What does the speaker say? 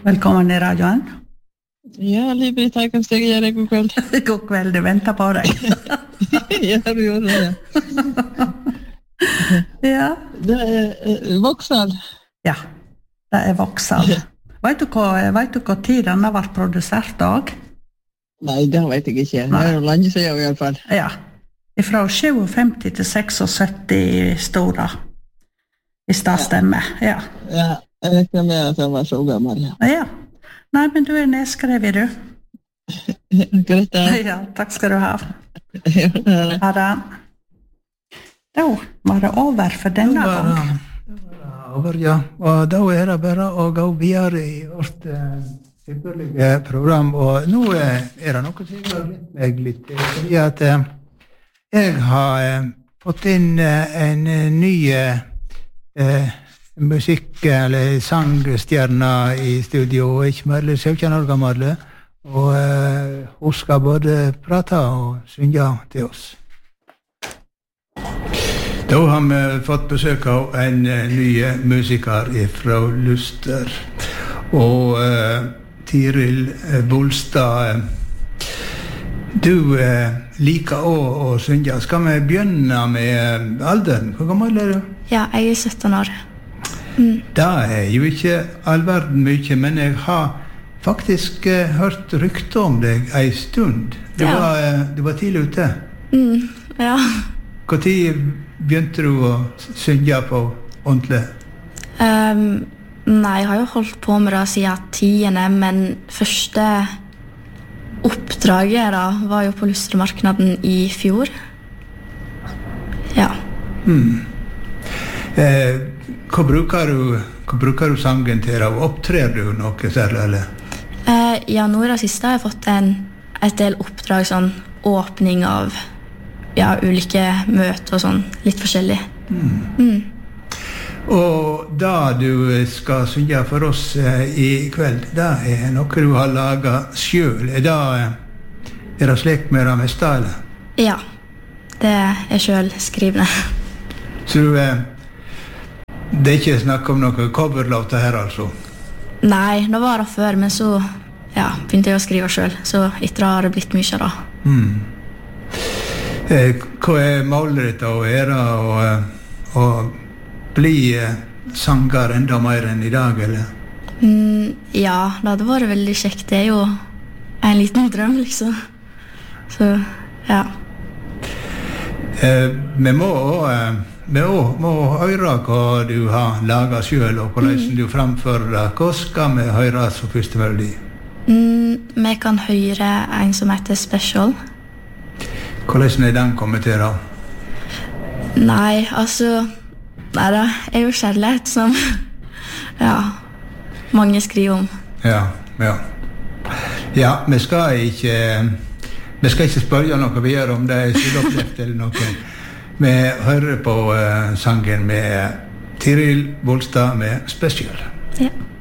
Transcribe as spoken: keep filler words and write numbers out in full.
Velkommen i radioen. Ja, Liv-Britt, her kan jeg gjøre god kveld. God kveld, du venter på deg. Ja, du gjør det, ja. Ja. Det er Vauxhall. Ja, det er Vauxhall. Vet du hva, vet du hva tid den har vært produsert dag? Nei, det vet jeg ikke. Det er jo lenge siden i alle fall. Ja, fra femtisju til syttiseks står det. Hvis det stemmer, ja. Ja, jeg regner med at jeg var så gammel, ja. Ja. Nei, men du er nedskrevet, du. Greit, ja. Ja, takk skal du ha. Ja, Ha det. Da var det over for denne gang. Over, ja. Og da er det bare å gå videre i vårt uh, ypperlige program. Og nå uh, er det noe som jeg har litt meg litt. Fordi at uh, jeg har uh, fått inn uh, en uh, ny uh, musikk- eller sangstjerne i studio. Ikke mer enn sytten år gammel. Og uh, hun skal både prate og synge til oss. Da har vi fått besøk av en uh, ny musiker fra Luster, og uh, Tiril Bolstad. Du uh, liker også å synge. Skal vi begynne med uh, alderen? Hvor gammel er du? Ja, jeg er sytten år. Mm. Det er jo ikke all verden mye, men jeg har faktisk uh, hørt rykte om deg en stund. Du, Ja. var, uh, du var tidlig ute. Mm, ja. Hvor tid begynte du å synge på ordentlig? Um, nei, jeg har jo holdt på med det siden tiende, men første oppdraget da var jo på Lustermarknaden i fjor. Ja. Hmm. Eh, hva, bruker du, hva bruker du sangen til? Og opptrer du noe særlig, eller? Uh, ja, nå i det siste har jeg fått en, et del oppdrag, sånn åpning av ja, ulike møter og sånn, litt forskjellig. Mm. Mm. Og da du skal synge for oss eh, i kveld, det er noe du har laget selv. Er det, er det slik med det meste, eller? Ja, det er selv skrivende. Så du, eh, det er ikke snakk om noen coverlåter her, altså? Nei, det var det før, men så ja, begynte jeg å skrive selv, så etter det har det blitt mye da. Mm. Eh, hva er målet ditt å være og, og bli eh, sanger enda mer enn i dag, eller? Mm, ja, det hadde vært veldig kjekt. Det er jo en liten drøm, liksom. Så, ja. Eh, vi må eh, vi må, må høre hva du har laget selv, og hvordan mm. du framfører det. Hva skal vi høre som første melodi? Mm, vi kan høre en som heter Special. Hvordan er den kommet til da? Nei, altså Nei, det er jo kjærlighet som ja, mange skriver om. Ja, ja. Ja, vi skal ikke vi skal ikke spørre noe videre om det er selvopplevd eller noe. Vi hører på uh, sangen med Tiril Bolstad med Special. Ja.